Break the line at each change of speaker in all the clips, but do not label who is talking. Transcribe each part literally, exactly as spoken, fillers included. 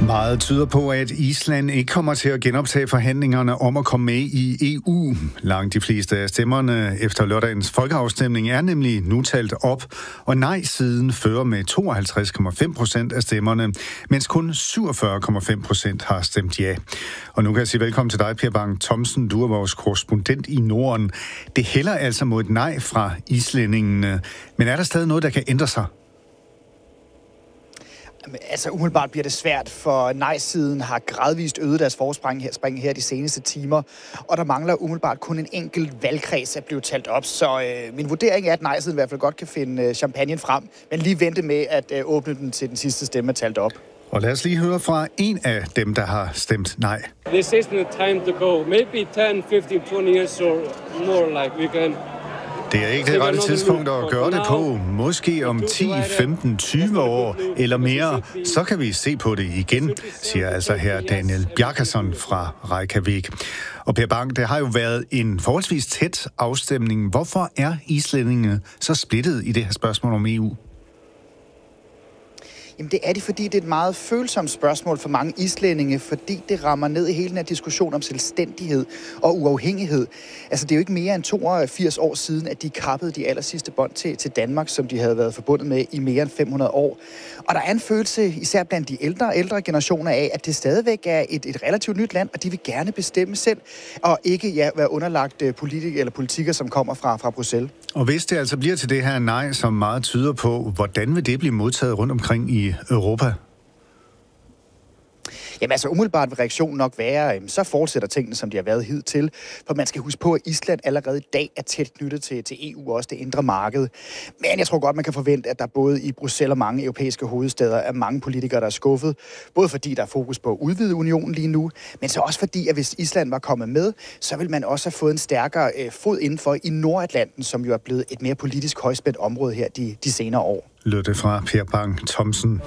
Meget tyder på, at Island ikke kommer til at genoptage forhandlingerne om at komme med i E U. Langt de fleste af stemmerne efter lørdagens folkeafstemning er nemlig nu talt op, og nej-siden fører med tooghalvtreds komma fem procent af stemmerne, mens kun syvogfyrre komma fem procent har stemt ja. Og nu kan jeg sige velkommen til dig, Per Bang Thomsen. Du er vores korrespondent i Norden. Det hælder altså mod et nej fra islændingene, men er der stadig noget, der kan ændre sig?
Altså umiddelbart bliver det svært, for nej-siden har gradvist øget deres forspring her, spring her de seneste timer, og der mangler umiddelbart kun en enkelt valgkreds at blive talt op. Så øh, min vurdering er, at nej-siden i hvert fald godt kan finde øh, champagne frem, men lige vente med at øh, åbne den til den sidste stemme talt op.
Og lad os lige høre fra en af dem, der har stemt nej.
This isn't the time to go. Maybe ten, fifteen, twenty years or more like we can.
Det er ikke det rette tidspunkt at gøre det på. Måske om ti, femten, tyve år eller mere, så kan vi se på det igen, siger altså her Daniel Bjarkason fra Reykjavik. Og Per Bang, det har jo været en forholdsvis tæt afstemning. Hvorfor er islændingene så splittet i det her spørgsmål om E U?
Jamen det er det, fordi det er et meget følsomt spørgsmål for mange islændinge, fordi det rammer ned i hele den her diskussion om selvstændighed og uafhængighed. Altså det er jo ikke mere end toogfirs år siden, at de kappede de aller sidste bånd til, til Danmark, som de havde været forbundet med i mere end fem hundrede år. Og der er en følelse, især blandt de ældre ældre generationer af, at det stadigvæk er et, et relativt nyt land, og de vil gerne bestemme selv, og ikke ja, være underlagt politik eller politikker, som kommer fra, fra Bruxelles.
Og hvis det altså bliver til det her nej, som meget tyder på, hvordan vil det blive modtaget rundt omkring i Europa?
Jamen altså umiddelbart vil reaktionen nok være, så fortsætter tingene, som de har været hidtil. For man skal huske på, at Island allerede i dag er tæt knyttet til, til E U, også det indre marked. Men jeg tror godt, man kan forvente, at der både i Bruxelles og mange europæiske hovedstæder er mange politikere, der er skuffet. Både fordi der er fokus på at udvide unionen lige nu, men så også fordi, at hvis Island var kommet med, så vil man også have fået en stærkere øh, fod indenfor i Nordatlanten, som jo er blevet et mere politisk højspændt område her de, de senere år.
Lød det fra Per Bang Thomsen.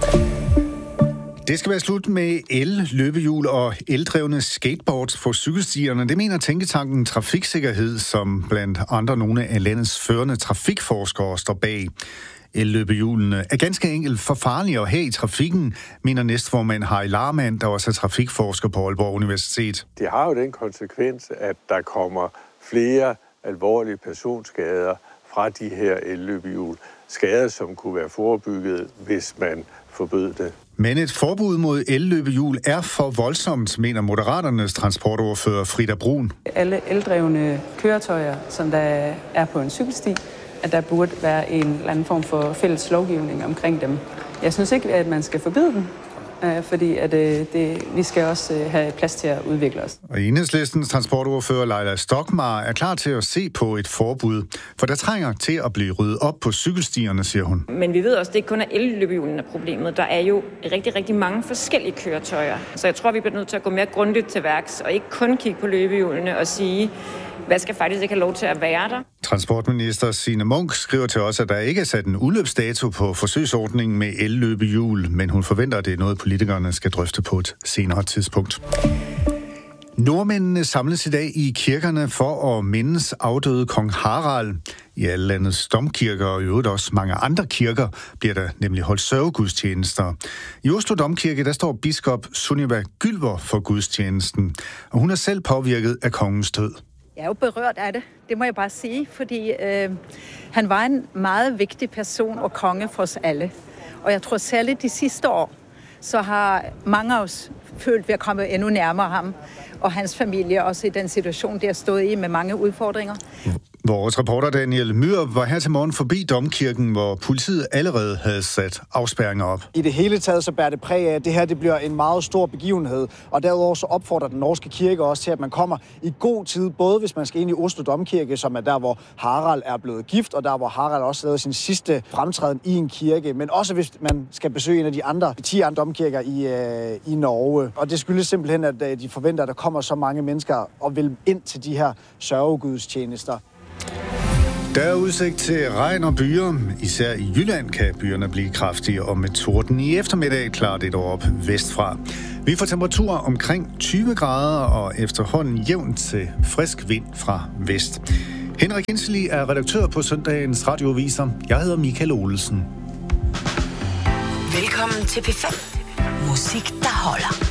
Det skal være slut med el-løbehjul og eldrevne skateboards på cykelstierne. Det mener Tænketanken Trafiksikkerhed, som blandt andre nogle af landets førende trafikforskere står bag. El-løbehjulene er ganske enkelt for farlige at have i trafikken, mener næstformand Harry Larmand, der også er trafikforsker på Aalborg Universitet.
Det har jo den konsekvens, at der kommer flere alvorlige personskader fra de her el-løbehjul. Skader, som kunne være forebygget, hvis man forbød det.
Men et forbud mod el-løbehjul er for voldsomt, mener Moderaternes transportordfører Frida Brun.
Alle eldrevne køretøjer, som der er på en cykelsti, at der burde være en eller anden form for fælles lovgivning omkring dem. Jeg synes ikke, at man skal forbyde dem, fordi at det, vi skal også have plads til at udvikle os.
Og Enhedslistens transportordfører Leila Stokmar er klar til at se på et forbud, for der trænger til at blive ryddet op på cykelstierne, siger hun.
Men vi ved også, at det ikke kun er el-løbehjulene problemet. Der er jo rigtig, rigtig mange forskellige køretøjer. Så jeg tror, vi bliver nødt til at gå mere grundigt til værks, og ikke kun kigge på løbehjulene og sige, hvad skal faktisk ikke have lov til at være der?
Transportminister Signe Munk skriver til os, at der ikke er sat en udløbsdato på forsøgsordningen med el-løbehjul, men hun forventer, at det er noget, politikerne skal drøfte på et senere tidspunkt. Nordmændene samles i dag i kirkerne for at mindes afdøde kong Harald. I alle landets domkirker og i øvrigt også mange andre kirker bliver der nemlig holdt sørgegudstjenester. I Oslo Domkirke der står biskop Sunniva Gylver for gudstjenesten, og hun er selv påvirket af kongens død.
Jeg er jo berørt af det, det må jeg bare sige, fordi øh, han var en meget vigtig person og konge for os alle. Og jeg tror særligt de sidste år, så har mange af os følt, at vi er kommet endnu nærmere ham, og hans familie også i den situation, der stod i med mange udfordringer.
Vores reporter Daniel Myhr var her til morgen forbi Domkirken, hvor politiet allerede havde sat afspærringer op.
I det hele taget så bærer det præg af, at det her det bliver en meget stor begivenhed, og derudover så opfordrer den norske kirke også til, at man kommer i god tid, både hvis man skal ind i Oslo Domkirke, som er der, hvor Harald er blevet gift, og der, hvor Harald også lavede sin sidste fremtræden i en kirke, men også hvis man skal besøge en af de andre ti andre domkirker i, øh, i Norge. Og det skyldes simpelthen, at de forventer, at der kommer så mange mennesker og vil ind til de her sørgegudstjenester.
Der er udsigt til regn og byer. Især i Jylland kan byerne blive kraftige, og med torden i eftermiddag klarer det dog op vestfra. Vi får temperaturer omkring tyve grader og efterhånden jævnt til frisk vind fra vest. Henrik Hensli er redaktør på søndagens radioaviser. Jeg hedder Michael Olsen.
Velkommen til P fem. Musik, der holder.